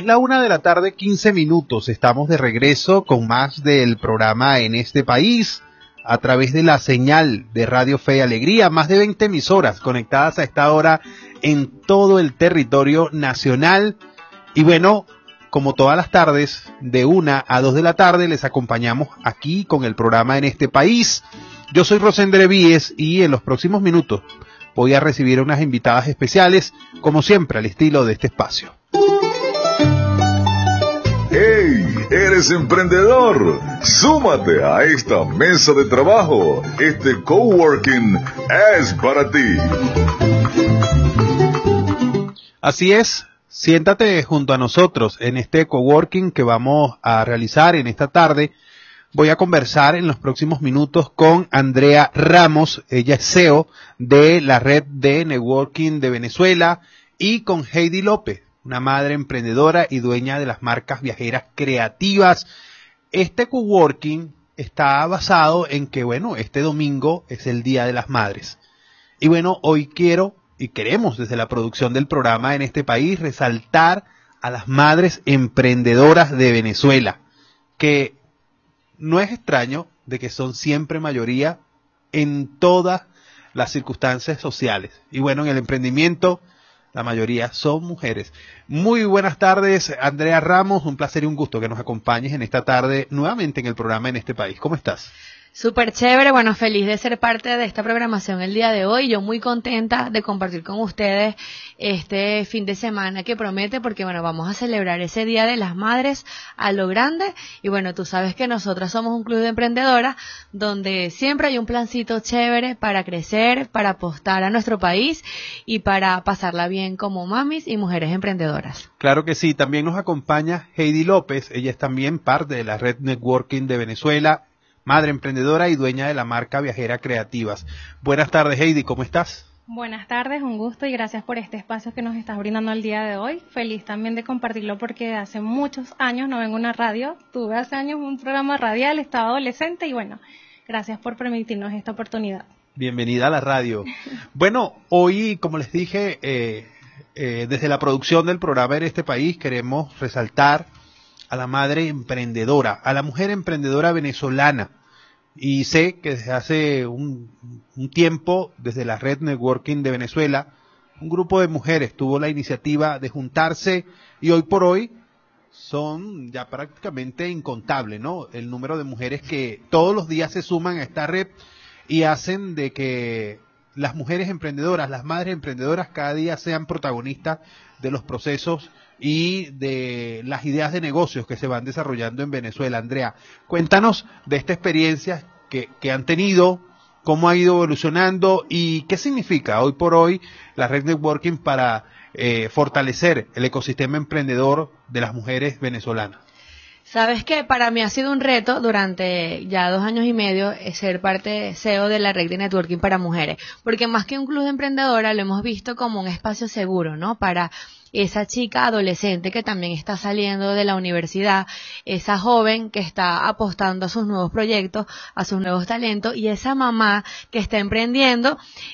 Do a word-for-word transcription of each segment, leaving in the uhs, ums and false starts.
la una de la tarde, quince minutos. Estamos de regreso con más del programa En este País, a través de la señal de Radio Fe y Alegría. Más de veinte emisoras conectadas a esta hora en todo el territorio nacional. Y bueno, como todas las tardes, de una a dos de la tarde, les acompañamos aquí con el programa En este País. Yo soy Rosendre Víez y en los próximos minutos voy a recibir unas invitadas especiales, como siempre, al estilo de este espacio. ¡Hey! ¿Eres emprendedor? ¡Súmate a esta mesa de trabajo! Este coworking es para ti. Así es, siéntate junto a nosotros en este coworking que vamos a realizar en esta tarde. Voy a conversar en los próximos minutos con Andrea Ramos, ella es C E O de la Red de Networking de Venezuela, y con Heidi López, una madre emprendedora y dueña de las marcas viajeras creativas. Este coworking está basado en que, bueno, este domingo es el Día de las Madres. Y bueno, hoy quiero y queremos desde la producción del programa En este País resaltar a las madres emprendedoras de Venezuela, que no es extraño de que son siempre mayoría en todas las circunstancias sociales. Y bueno, en el emprendimiento, la mayoría son mujeres. Muy buenas tardes, Andrea Ramos. Un placer y un gusto que nos acompañes en esta tarde nuevamente en el programa En este País. ¿Cómo estás? Súper chévere, bueno, feliz de ser parte de esta programación el día de hoy. Yo muy contenta de compartir con ustedes este fin de semana que promete, porque bueno, vamos a celebrar ese Día de las Madres a lo grande. Y bueno, tú sabes que nosotras somos un club de emprendedoras donde siempre hay un plancito chévere para crecer, para apostar a nuestro país y para pasarla bien como mamis y mujeres emprendedoras. Claro que sí, también nos acompaña Heidi López. Ella es también parte de la Red Networking de Venezuela, madre emprendedora y dueña de la marca Viajera Creativas. Buenas tardes, Heidi, ¿cómo estás? Buenas tardes, un gusto y gracias por este espacio que nos estás brindando el día de hoy. Feliz también de compartirlo porque hace muchos años no vengo a una radio. Tuve hace años un programa radial, estaba adolescente y bueno, gracias por permitirnos esta oportunidad. Bienvenida a la radio. Bueno, hoy, como les dije, eh, eh, desde la producción del programa En este País queremos resaltar a la madre emprendedora, a la mujer emprendedora venezolana. Y sé que desde hace un, un tiempo, desde la Red Networking de Venezuela, un grupo de mujeres tuvo la iniciativa de juntarse y hoy por hoy son ya prácticamente incontables, ¿no? El número de mujeres que todos los días se suman a esta red y hacen de que las mujeres emprendedoras, las madres emprendedoras cada día sean protagonistas de los procesos y de las ideas de negocios que se van desarrollando en Venezuela. Andrea, cuéntanos de esta experiencia que, que han tenido, cómo ha ido evolucionando y qué significa hoy por hoy la Red Networking para eh, fortalecer el ecosistema emprendedor de las mujeres venezolanas. Sabes que para mí ha sido un reto durante ya dos años y medio ser parte C E O de la Red de Networking para Mujeres, porque más que un club de emprendedoras lo hemos visto como un espacio seguro, ¿no? Para esa chica adolescente que también está saliendo de la universidad, esa joven que está apostando a sus nuevos proyectos, a sus nuevos talentos, y esa mamá que está emprendiendo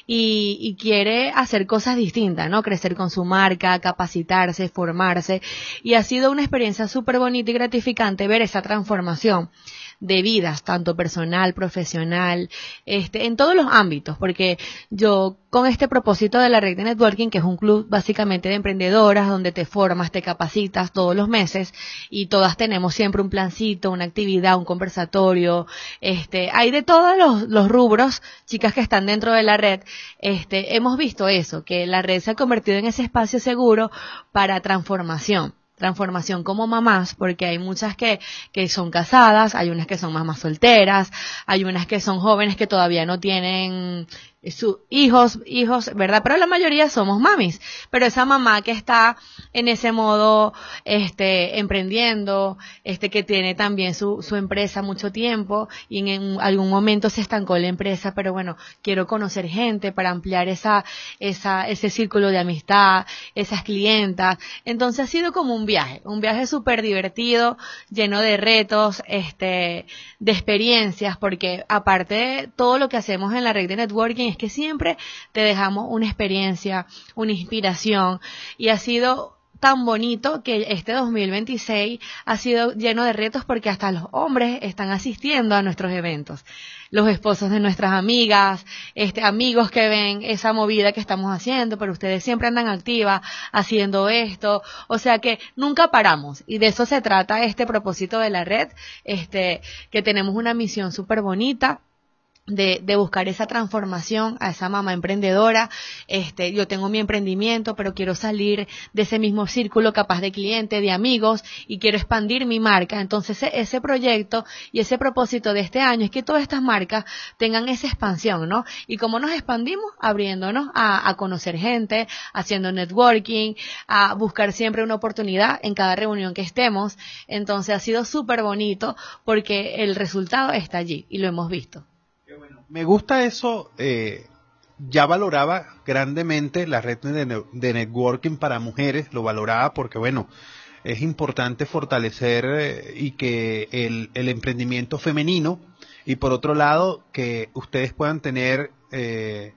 y, y quiere hacer cosas distintas, ¿no? Crecer con su marca, capacitarse, formarse, y ha sido una experiencia súper bonita y gratificante ver esa transformación de vidas, tanto personal, profesional, este, en todos los ámbitos, porque yo con este propósito de la Red de Networking, que es un club básicamente de emprendedoras, donde te formas, te capacitas todos los meses, y todas tenemos siempre un plancito, una actividad, un conversatorio, este, hay de todos los, los rubros, chicas que están dentro de la red, este, hemos visto eso, que la red se ha convertido en ese espacio seguro para transformación. Transformación como mamás, porque hay muchas que, que son casadas, hay unas que son mamás solteras, hay unas que son jóvenes que todavía no tienen sus hijos, hijos, ¿verdad? Pero la mayoría somos mamis. Pero esa mamá que está en ese modo, este, emprendiendo, este, que tiene también su, su empresa mucho tiempo y en, en algún momento se estancó la empresa, pero bueno, quiero conocer gente para ampliar esa, esa, ese círculo de amistad, esas clientas. Entonces ha sido como un viaje, un viaje súper divertido, lleno de retos, este, de experiencias, porque aparte de todo lo que hacemos en la red de networking es que siempre te dejamos una experiencia, una inspiración, y ha sido tan bonito que este dos mil veintiséis ha sido lleno de retos porque hasta los hombres están asistiendo a nuestros eventos. Los esposos de nuestras amigas, este, amigos que ven esa movida que estamos haciendo, pero ustedes siempre andan activas haciendo esto, o sea que nunca paramos, y de eso se trata este propósito de la red, este, que tenemos una misión súper bonita, de, de buscar esa transformación a esa mamá emprendedora. Este, yo tengo mi emprendimiento, pero quiero salir de ese mismo círculo capaz de cliente, de amigos, y quiero expandir mi marca. Entonces, ese, ese proyecto y ese propósito de este año es que todas estas marcas tengan esa expansión, ¿no? Y cómo nos expandimos, abriéndonos a, a conocer gente, haciendo networking, a buscar siempre una oportunidad en cada reunión que estemos. Entonces, ha sido súper bonito porque el resultado está allí y lo hemos visto. Me gusta eso, eh, ya valoraba grandemente la red de, de networking para mujeres, lo valoraba porque, bueno, es importante fortalecer eh, y que el, el emprendimiento femenino, y por otro lado, que ustedes puedan tener eh,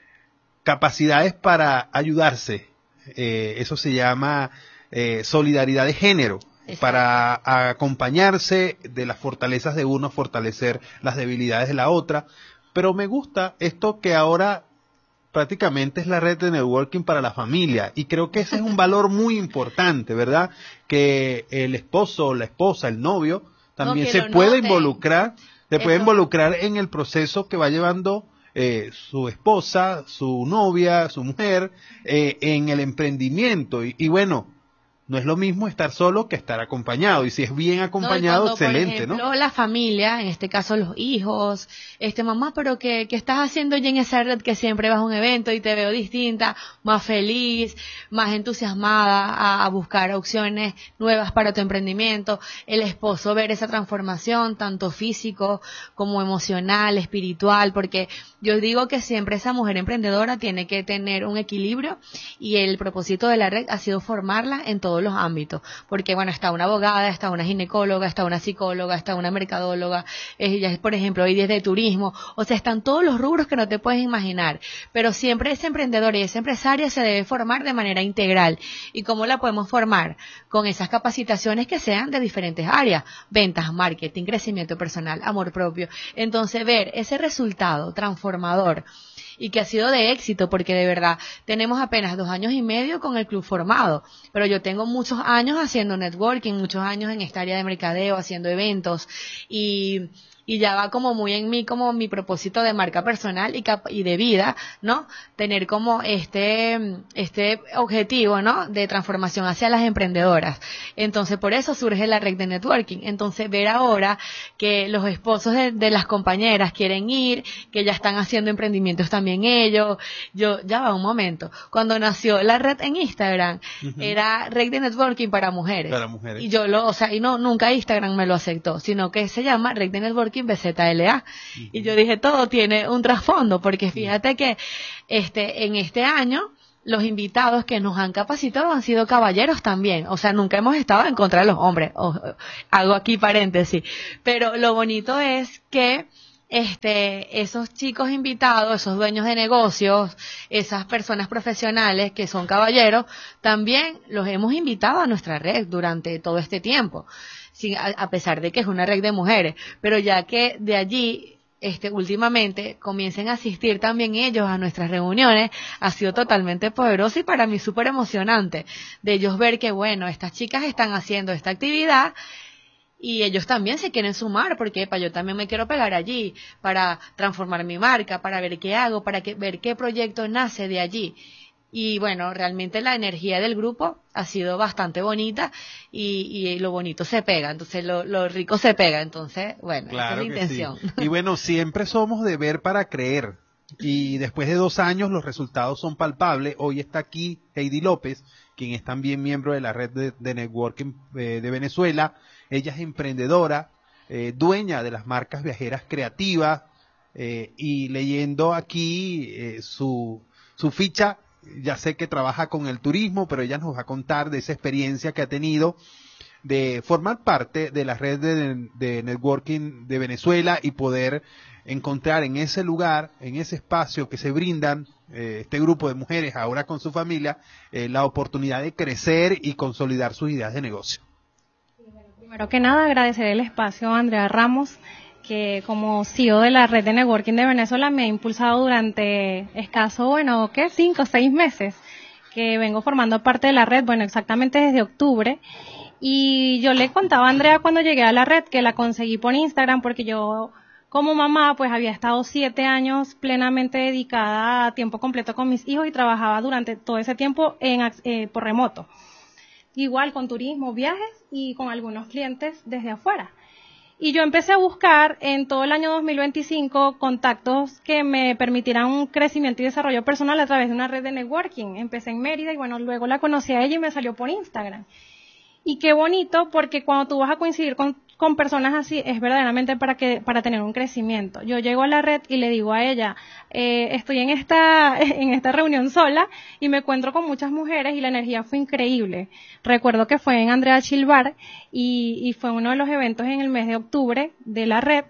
capacidades para ayudarse. Eh, eso se llama eh, solidaridad de género. Exacto. Para acompañarse de las fortalezas de uno, fortalecer las debilidades de la otra. Pero me gusta esto que ahora prácticamente es la red de networking para la familia, y creo que ese es un valor muy importante, ¿verdad? Que el esposo, la esposa, el novio también no, se puede noten. involucrar, se Eso. puede involucrar en el proceso que va llevando eh, su esposa, su novia, su mujer, eh, en el emprendimiento. Y, y bueno, no es lo mismo estar solo que estar acompañado, y si es bien acompañado, no, cuando, excelente, por ejemplo, ¿no? La familia, en este caso los hijos, este mamá, pero ¿qué, qué estás haciendo ya en esa red que siempre vas a un evento y te veo distinta, más feliz, más entusiasmada a, a buscar opciones nuevas para tu emprendimiento? El esposo, ver esa transformación, tanto físico como emocional, espiritual, porque yo digo que siempre esa mujer emprendedora tiene que tener un equilibrio, y el propósito de la red ha sido formarla en todo los ámbitos, porque bueno, está una abogada, está una ginecóloga, está una psicóloga, está una mercadóloga, ella es, por ejemplo, hoy desde turismo, o sea, están todos los rubros que no te puedes imaginar, pero siempre ese emprendedor y esa empresaria se debe formar de manera integral. ¿Y cómo la podemos formar? Con esas capacitaciones que sean de diferentes áreas: ventas, marketing, crecimiento personal, amor propio. Entonces, ver ese resultado transformador y que ha sido de éxito, porque de verdad tenemos apenas dos años y medio con el club formado, pero yo tengo muchos años haciendo networking, muchos años en esta área de mercadeo, haciendo eventos, y y ya va como muy en mí, como mi propósito de marca personal y, cap y de vida, ¿no? Tener como este, este objetivo, ¿no? De transformación hacia las emprendedoras. Entonces, por eso surge la red de networking. Entonces, ver ahora que los esposos de, de las compañeras quieren ir, que ya están haciendo emprendimientos también ellos. Yo, ya va un momento. Cuando nació la red en Instagram, uh-huh. era red de networking para mujeres. Para mujeres. Y yo lo, o sea, y no, nunca Instagram me lo aceptó, sino que se llama red de networking B Z L A. Uh-huh. Y yo dije, todo tiene un trasfondo, porque fíjate que este en este año los invitados que nos han capacitado han sido caballeros también, o sea, nunca hemos estado en contra de los hombres, o, hago aquí paréntesis, pero lo bonito es que este esos chicos invitados, esos dueños de negocios, esas personas profesionales que son caballeros, también los hemos invitado a nuestra red durante todo este tiempo. Sí, a, a pesar de que es una red de mujeres, pero ya que de allí, este, últimamente comiencen a asistir también ellos a nuestras reuniones, ha sido totalmente poderoso y para mí súper emocionante, de ellos ver que, bueno, estas chicas están haciendo esta actividad y ellos también se quieren sumar, porque epa, yo también me quiero pegar allí para transformar mi marca, para ver qué hago, para que, ver qué proyecto nace de allí. Y bueno, realmente la energía del grupo ha sido bastante bonita y, y lo bonito se pega, entonces lo, lo rico se pega, entonces bueno, claro, esa es la intención. Sí. Y bueno, siempre somos de ver para creer, y después de dos años los resultados son palpables. Hoy está aquí Heidi López, quien es también miembro de la red de, de networking eh, de Venezuela. Ella es emprendedora, eh, dueña de las marcas viajeras creativas, eh, y leyendo aquí eh, su, su ficha, ya sé que trabaja con el turismo, pero ella nos va a contar de esa experiencia que ha tenido de formar parte de la red de, de networking de Venezuela y poder encontrar en ese lugar, en ese espacio que se brindan eh, este grupo de mujeres ahora con su familia, eh, la oportunidad de crecer y consolidar sus ideas de negocio. Primero que nada, agradecer el espacio a Andrea Ramos, que como C E O de la red de networking de Venezuela me ha impulsado durante escaso, bueno, ¿qué? Cinco o seis meses que vengo formando parte de la red, bueno, exactamente desde octubre. Y yo le contaba a Andrea cuando llegué a la red que la conseguí por Instagram porque yo como mamá pues había estado siete años plenamente dedicada a tiempo completo con mis hijos y trabajaba durante todo ese tiempo en eh, por remoto. Igual con turismo, viajes y con algunos clientes desde afuera. Y yo empecé a buscar en todo el año dos mil veinticinco contactos que me permitieran un crecimiento y desarrollo personal a través de una red de networking. Empecé en Mérida y bueno, luego la conocí a ella y me salió por Instagram. Y qué bonito porque cuando tú vas a coincidir con, con personas así es verdaderamente para que para tener un crecimiento. Yo llego a la red y le digo a ella, eh, estoy en esta en esta reunión sola y me encuentro con muchas mujeres y la energía fue increíble. Recuerdo que fue en Andrea Chilbar y, y fue uno de los eventos en el mes de octubre de la red.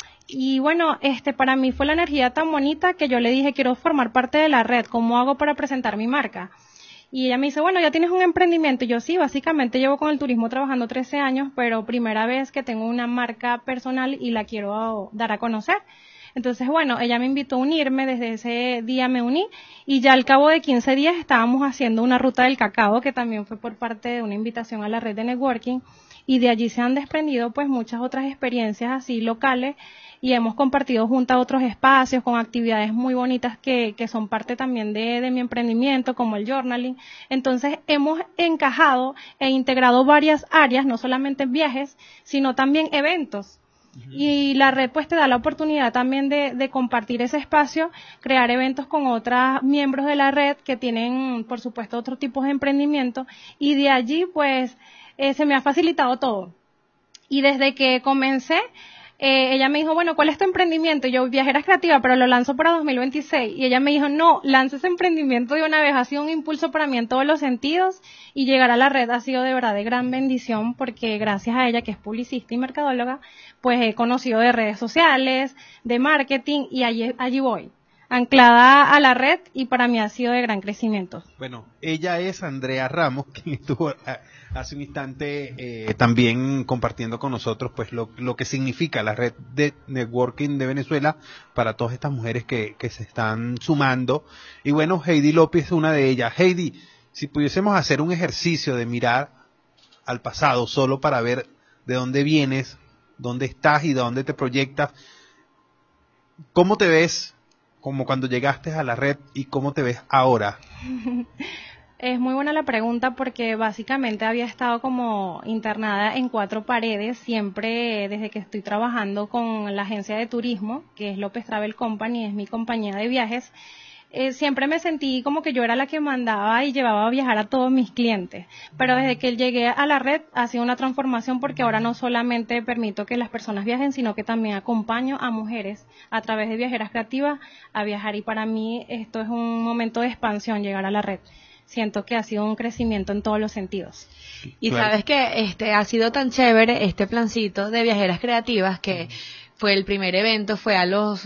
Y bueno, este para mí fue la energía tan bonita que yo le dije, quiero formar parte de la red, ¿cómo hago para presentar mi marca? Y ella me dice, bueno, ya tienes un emprendimiento. Y yo sí, básicamente llevo con el turismo trabajando trece años, pero primera vez que tengo una marca personal y la quiero dar a conocer. Entonces, bueno, ella me invitó a unirme, desde ese día me uní y ya al cabo de quince días estábamos haciendo una ruta del cacao que también fue por parte de una invitación a la red de networking y de allí se han desprendido pues muchas otras experiencias así locales y hemos compartido juntas otros espacios con actividades muy bonitas que, que son parte también de, de mi emprendimiento, como el journaling. Entonces hemos encajado e integrado varias áreas, no solamente viajes, sino también eventos. Uh-huh. Y la red pues te da la oportunidad también de, de compartir ese espacio, crear eventos con otros miembros de la red que tienen, por supuesto, otros tipos de emprendimiento y de allí pues eh, se me ha facilitado todo. Y desde que comencé, Eh, ella me dijo, bueno, ¿cuál es tu emprendimiento? Y yo, Viajeras Creativas, pero lo lanzo para dos mil veintiséis. Y ella me dijo, no, lanza ese emprendimiento de una vez. Ha sido un impulso para mí en todos los sentidos y llegar a la red ha sido de verdad de gran bendición porque gracias a ella, que es publicista y mercadóloga, pues he conocido de redes sociales, de marketing y allí, allí voy, anclada a la red y para mí ha sido de gran crecimiento. Bueno, ella es Andrea Ramos, quien estuvo hace un instante eh, también compartiendo con nosotros pues lo, lo que significa la red de networking de Venezuela para todas estas mujeres que, que se están sumando. Y bueno, Heidi López es una de ellas. Heidi, si pudiésemos hacer un ejercicio de mirar al pasado solo para ver de dónde vienes, dónde estás y de dónde te proyectas, ¿cómo te ves como cuando llegaste a la red y cómo te ves ahora? Es muy buena la pregunta porque básicamente había estado como internada en cuatro paredes siempre desde que estoy trabajando con la agencia de turismo, que es López Travel Company, es mi compañía de viajes. Eh, siempre me sentí como que yo era la que mandaba y llevaba a viajar a todos mis clientes. Pero desde que llegué a la red ha sido una transformación porque ahora no solamente permito que las personas viajen, sino que también acompaño a mujeres a través de Viajeras Creativas a viajar. Y para mí esto es un momento de expansión, llegar a la red. Siento que ha sido un crecimiento en todos los sentidos. Y claro, sabes que este ha sido tan chévere este plancito de Viajeras Creativas que fue el primer evento, fue a los